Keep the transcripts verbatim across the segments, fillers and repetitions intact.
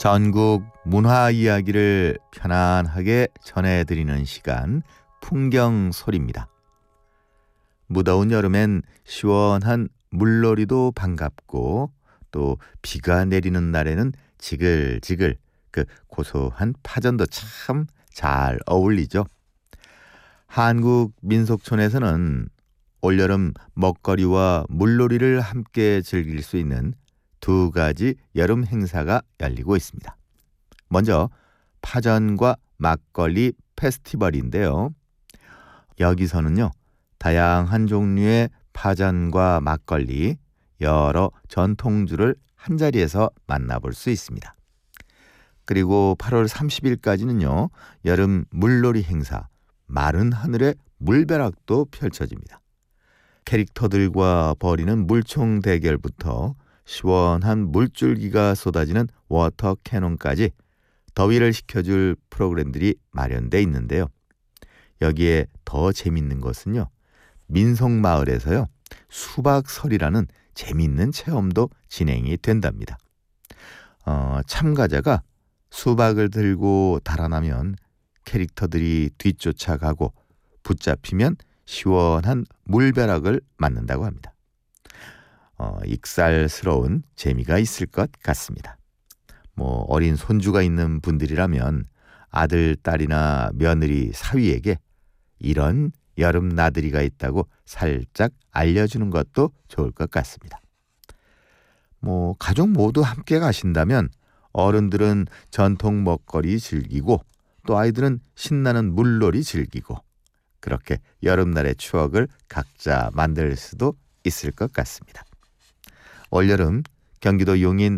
전국 문화 이야기를 편안하게 전해드리는 시간, 풍경 소리입니다. 무더운 여름엔 시원한 물놀이도 반갑고, 또 비가 내리는 날에는 지글지글 그 고소한 파전도 참 잘 어울리죠. 한국 민속촌에서는 올여름 먹거리와 물놀이를 함께 즐길 수 있는 두 가지 여름 행사가 열리고 있습니다. 먼저 파전과 막걸리 페스티벌인데요. 여기서는요, 다양한 종류의 파전과 막걸리, 여러 전통주를 한자리에서 만나볼 수 있습니다. 그리고 팔월 삼십일까지는요, 여름 물놀이 행사 마른 하늘의 물벼락도 펼쳐집니다. 캐릭터들과 벌이는 물총 대결부터 시원한 물줄기가 쏟아지는 워터 캐논까지 더위를 식혀줄 프로그램들이 마련돼 있는데요. 여기에 더 재밌는 것은요, 민속마을에서요, 수박설이라는 재밌는 체험도 진행이 된답니다. 어, 참가자가 수박을 들고 달아나면 캐릭터들이 뒤쫓아가고 붙잡히면 시원한 물벼락을 맞는다고 합니다. 어, 익살스러운 재미가 있을 것 같습니다. 뭐 어린 손주가 있는 분들이라면 아들, 딸이나 며느리, 사위에게 이런 여름 나들이가 있다고 살짝 알려주는 것도 좋을 것 같습니다. 뭐 가족 모두 함께 가신다면 어른들은 전통 먹거리 즐기고, 또 아이들은 신나는 물놀이 즐기고, 그렇게 여름날의 추억을 각자 만들 수도 있을 것 같습니다. 올여름 경기도 용인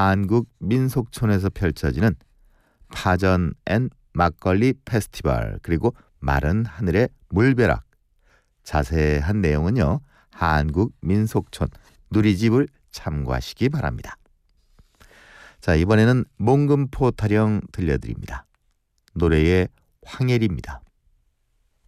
한국민속촌에서 펼쳐지는 파전 앤 막걸리 페스티벌, 그리고 마른 하늘의 물벼락, 자세한 내용은요, 한국민속촌 누리집을 참고하시기 바랍니다. 자, 이번에는 몽금포 타령 들려드립니다. 노래의 황헬입니다.